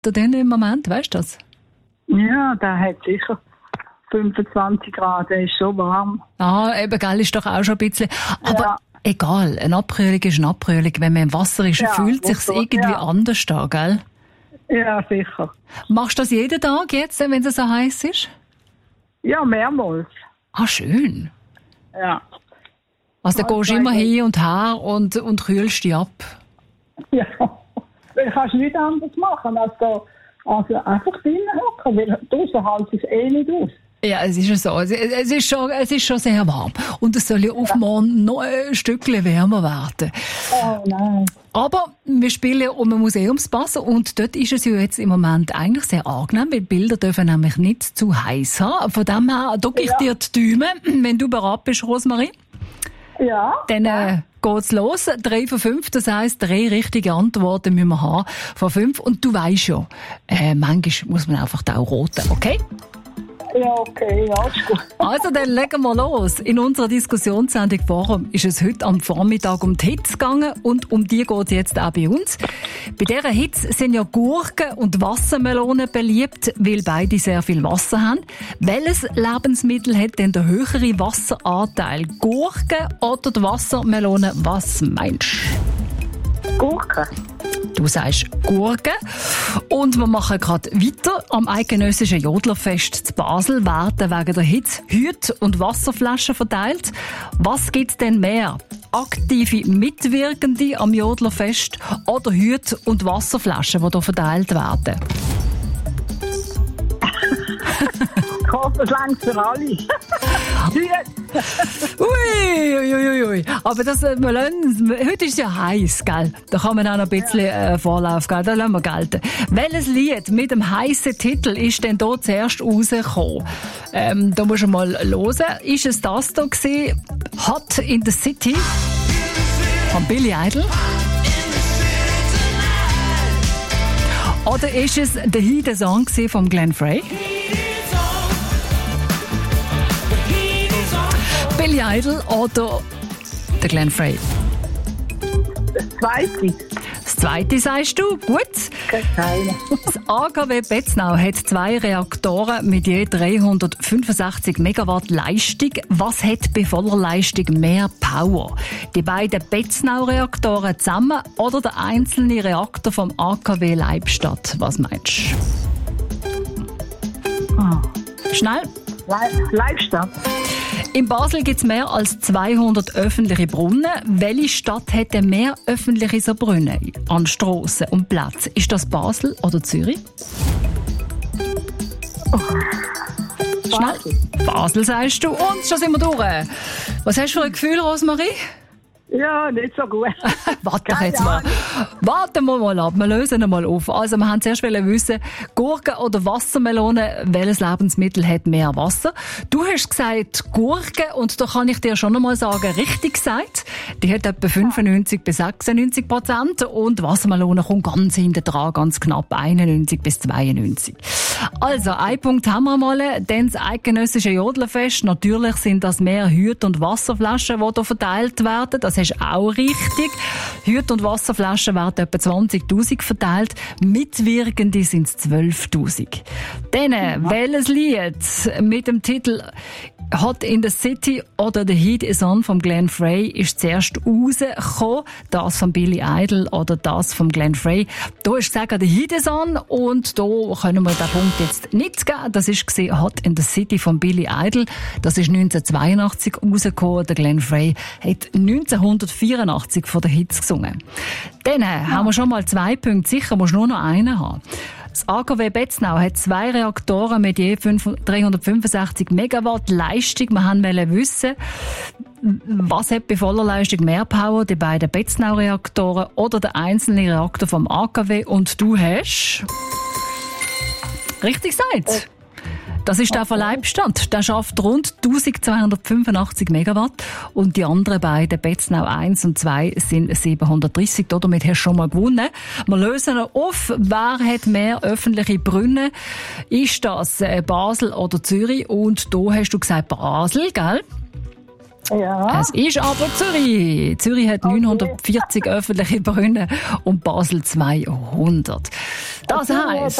Wetter denn im Moment, weißt du das? Ja, der hat sicher 25 Grad, der ist schon warm. Ah, eben, gell, ist doch auch schon ein bisschen. Aber Ja. egal, eine Abkühlung ist eine Abkühlung. Wenn man im Wasser ist, Ja, fühlt es sich irgendwie anders an, gell? Ja, sicher. Machst du das jeden Tag jetzt, wenn es so heiß ist? Ja, mehrmals. Ah, schön. Ja. Also, da gehst du immer hin und her und kühlst dich ab. Ja. Du kannst nichts anderes machen, als da also einfach drinnen hocken, weil draussen hält es eh nicht aus. Ja, es ist ja so. Es ist schon sehr warm. Und es soll ja auf morgen noch ein Stückchen wärmer werden. Oh nein. Aber wir spielen um einen Museumspass und dort ist es ja jetzt im Moment eigentlich sehr angenehm, weil die Bilder dürfen nämlich nicht zu heiß haben. Von dem her drücke ich dir die Daumen, wenn du bereit bist, Rosmarie. Ja. Dann geht's los. 3 von 5, das heisst, 3 richtige Antworten müssen wir haben von 5. Und du weisst ja, manchmal muss man einfach auch roten, okay? Ja, okay, ja, ist gut. Also, dann legen wir los. In unserer Diskussionssendung Forum ist es heute am Vormittag um die Hitze gegangen und um die geht es jetzt auch bei uns. Bei dieser Hitze sind ja Gurken und Wassermelonen beliebt, weil beide sehr viel Wasser haben. Welches Lebensmittel hat denn der höhere Wasseranteil? Gurken oder die Wassermelone? Was meinst du? Gurken. Du sagst Gurken. Und wir machen gerade weiter. Am eidgenössischen Jodlerfest zu Basel werden wegen der Hitze Hüte und Wasserflaschen verteilt. Was gibt's denn mehr? Aktive Mitwirkende am Jodlerfest oder Hüte und Wasserflaschen, die hier verteilt werden? Ich hoffe, es langt für alle. Ui. Aber heute ist es ja heiß, gell? Da kann man auch noch ein bisschen Vorlauf geben. Da lassen wir gelten. Welches Lied mit dem heißen Titel ist denn hier zuerst rausgekommen? Da musst du mal hören. Ist es das hier gewesen? Hot in the City von Billy Idol? Oder ist es der Hide Song von Glenn Frey? Billy Idol oder der Glenn Frey? Das Zweite. Das Zweite sagst du, gut. Keine. Das AKW Betznau hat 2 Reaktoren mit je 365 Megawatt Leistung. Was hat bei voller Leistung mehr Power? Die beiden Betznau-Reaktoren zusammen oder der einzelne Reaktor vom AKW Leibstadt? Was meinst du? Schnell. Leibstadt. In Basel gibt es mehr als 200 öffentliche Brunnen. Welche Stadt hat denn mehr öffentliche so Brunnen an Strassen und Plätzen? Ist das Basel oder Zürich? Schnell. Basel sagst du. Und schon sind wir durch. Was hast du für ein Gefühl, Rosmarie? Ja, nicht so gut. Warte doch jetzt mal. Warten wir mal ab. Wir lösen ihn mal auf. Also, wir haben zuerst wissen, Gurken oder Wassermelone, welches Lebensmittel hat mehr Wasser? Du hast gesagt Gurken und da kann ich dir schon einmal sagen, richtig gesagt. Die hat etwa 95-96% und Wassermelone kommt ganz hinten dran, ganz knapp 91-92. Also, einen Punkt haben wir mal. Dann das eidgenössische Jodlerfest. Natürlich sind das mehr Hüte und Wasserflaschen, die hier verteilt werden. Das ist auch richtig. Hüte und Wasserflaschen werden etwa 20'000 verteilt. Mitwirkende sind es 12'000. Dann, welches Lied mit dem Titel Hot in the City oder The Heat is On von Glenn Frey ist zuerst rausgekommen. Das von Billy Idol oder das von Glenn Frey. Da ist gesagt, The Heat is On und da können wir den Punkt jetzt nicht geben. Das ist Hot in the City von Billy Idol. Das ist 1982 rausgekommen. Der Glenn Frey hat 1984 von der Hits gesungen. Dann haben wir schon mal 2 Punkte. Sicher musst du nur noch einen haben. Das AKW Betznau hat 2 Reaktoren mit je 365 Megawatt Leistung. Wir wollten wissen, was hat bei voller Leistung mehr Power, die beiden Betznau-Reaktoren oder der einzelne Reaktor vom AKW? Und du hast richtig gesagt. Das ist der von Leibstadt. Der schafft rund 1285 Megawatt. Und die anderen beiden, Betznau 1 und 2, sind 730. Damit hast du schon mal gewonnen. Wir lösen auf. Wer hat mehr öffentliche Brunnen? Ist das Basel oder Zürich? Und da hast du gesagt Basel, gell? Ja. Es ist aber Zürich. Zürich hat 940 öffentliche Brunnen und Basel 200. Das heisst...